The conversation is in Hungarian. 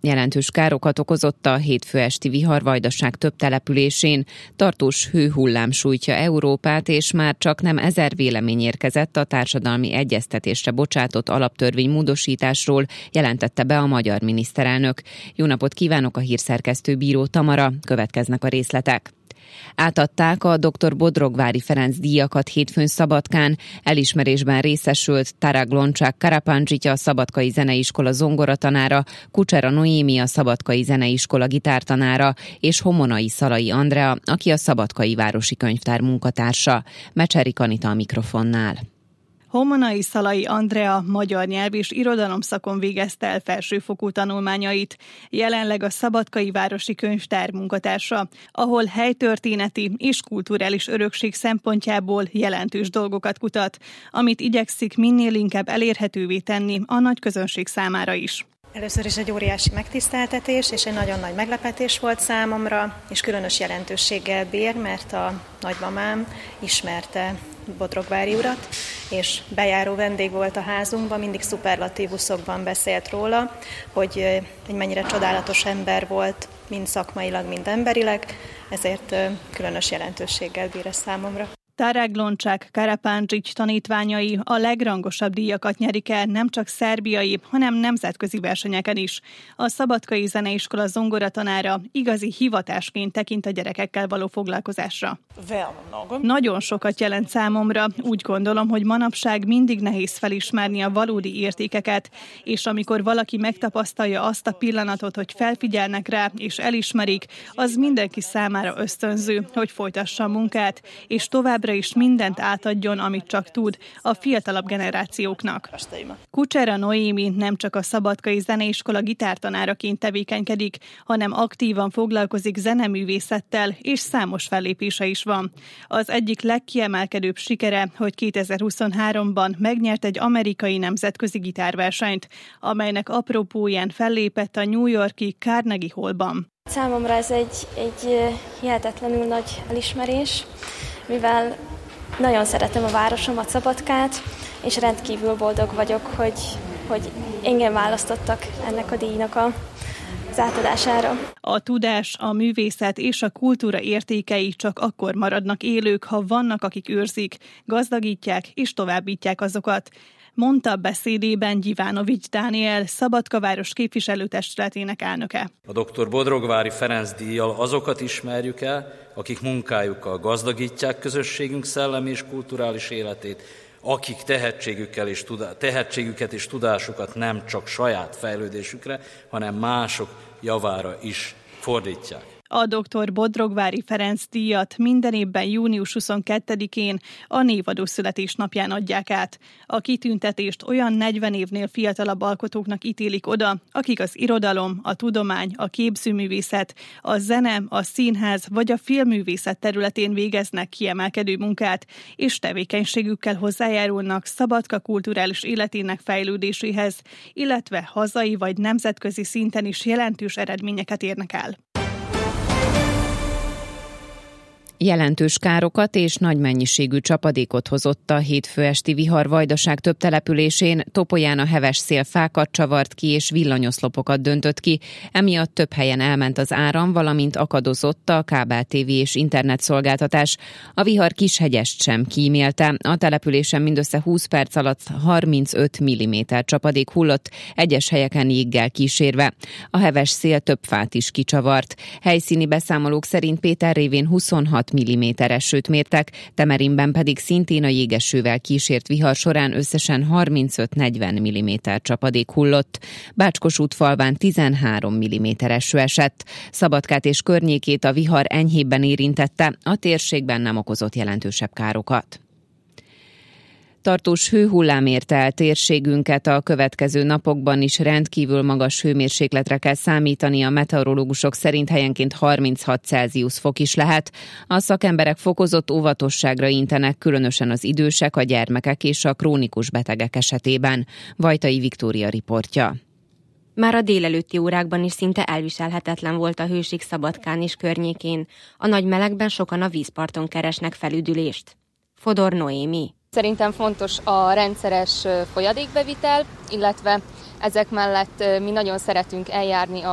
Jelentős károkat okozott a hétfő esti viharvajdaság több településén. Tartós hőhullám sújtja Európát, és már csak nem 1000 vélemény érkezett a társadalmi egyeztetésre bocsátott alaptörvény módosításról, jelentette be a magyar miniszterelnök. Jó napot kívánok, a hírszerkesztő Bíró Tamara, következnek a részletek. Átadták a dr. Bodrogvári Ferenc díjakat hétfőn Szabadkán. Elismerésben részesült Taragloncsák Karapandzsitya, a Szabadkai Zeneiskola zongoratanára, Kucsera Noémi, a Szabadkai Zeneiskola gitártanára, és Homonai Szalai Andrea, aki a Szabadkai Városi Könyvtár munkatársa. Mecserik Anita a mikrofonnál. Homonai Szalai Andrea magyar nyelv és irodalomszakon végezte el felsőfokú tanulmányait. Jelenleg a Szabadkai Városi Könyvtár munkatársa, ahol helytörténeti és kulturális örökség szempontjából jelentős dolgokat kutat, amit igyekszik minél inkább elérhetővé tenni a nagy közönség számára is. Először is egy óriási megtiszteltetés és egy nagyon nagy meglepetés volt számomra, és különös jelentőséggel bír, mert a nagymamám ismerte Bodrogvári urat, és bejáró vendég volt a házunkban, mindig szuperlatívuszokban beszélt róla, hogy egy mennyire csodálatos ember volt, mind szakmailag, mind emberileg, ezért különös jelentőséggel bír ez számomra. Taragloncsák Karapandzsics tanítványai a legrangosabb díjakat nyerik el nem csak szerbiai, hanem nemzetközi versenyeken is. A Szabadkai Zeneiskola zongoratanára igazi hivatásként tekint a gyerekekkel való foglalkozásra. Nagyon sokat jelent számomra, úgy gondolom, hogy manapság mindig nehéz felismerni a valódi értékeket, és amikor valaki megtapasztalja azt a pillanatot, hogy felfigyelnek rá és elismerik, az mindenki számára ösztönző, hogy folytassa a munkát, és továbbra is mindent átadjon, amit csak tud a fiatalabb generációknak. Kucsera Noémi nem csak a Szabadkai Zeneiskola gitártanáraként tevékenykedik, hanem aktívan foglalkozik zeneművészettel, és számos fellépése is van. Az egyik legkiemelkedőbb sikere, hogy 2023-ban megnyert egy amerikai nemzetközi gitárversenyt, amelynek apropóján fellépett a New York-i Carnegie Hallban. Számomra ez egy hihetetlenül nagy elismerés, mivel nagyon szeretem a városomat, Szabadkát, és rendkívül boldog vagyok, hogy engem választottak ennek a díjnak az átadására. A tudás, a művészet és a kultúra értékei csak akkor maradnak élők, ha vannak, akik őrzik, gazdagítják és továbbítják azokat, mondta beszédében Gyivanovics Dániel, Szabadka város képviselőtestületének elnöke. A dr. Bodrogvári Ferenc díjjal azokat ismerjük el, akik munkájukkal gazdagítják közösségünk szellemi és kulturális életét, akik tehetségüket és tudásukat nem csak saját fejlődésükre, hanem mások javára is fordítják. A dr. Bodrogvári Ferenc díjat minden évben június 22-én a névadó születésnapján adják át. A kitüntetést olyan 40 évnél fiatalabb alkotóknak ítélik oda, akik az irodalom, a tudomány, a képzőművészet, a zene, a színház vagy a filmművészet területén végeznek kiemelkedő munkát, és tevékenységükkel hozzájárulnak Szabadka kulturális életének fejlődéséhez, illetve hazai vagy nemzetközi szinten is jelentős eredményeket érnek el. Jelentős károkat és nagy mennyiségű csapadékot hozott a hétfő esti viharvajdaság több településén, Topolyán a heves szél fákat csavart ki és villanyoszlopokat döntött ki, emiatt több helyen elment az áram, valamint akadozott a kábel-TV és internetszolgáltatás. A vihar Kishegyest sem kímélte, a településen mindössze 20 perc alatt 35 mm csapadék hullott, egyes helyeken jéggel kísérve. A heves szél több fát is kicsavart. Helyszíni beszámolók szerint Péterrévén 26 mm esőt mértek, Temerinben pedig szintén a jégesővel kísért vihar során összesen 35-40 mm csapadék hullott. Bácskosútfalván 13 mm eső esett. Szabadkát és környékét a vihar enyhébben érintette, a térségben nem okozott jelentősebb károkat. Tartós hőhullám érte el térségünket, a következő napokban is rendkívül magas hőmérsékletre kell számítani, a meteorológusok szerint helyenként 36 Celsius fok is lehet. A szakemberek fokozott óvatosságra intenek, különösen az idősek, a gyermekek és a krónikus betegek esetében. Vajtai Viktória riportja. Már a délelőtti órákban is szinte elviselhetetlen volt a hőség Szabadkán és környékén. A nagy melegben sokan a vízparton keresnek felüdülést. Fodor Noémi. Szerintem fontos a rendszeres folyadékbevitel, illetve ezek mellett mi nagyon szeretünk eljárni a